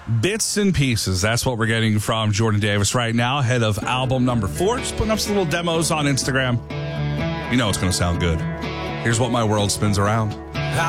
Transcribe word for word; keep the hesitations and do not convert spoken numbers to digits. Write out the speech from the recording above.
Bits and Pieces. That's what we're getting from Jordan Davis right now, ahead of album number four. Just putting up some little demos on Instagram. You know it's going to sound good. Here's what my world spins around.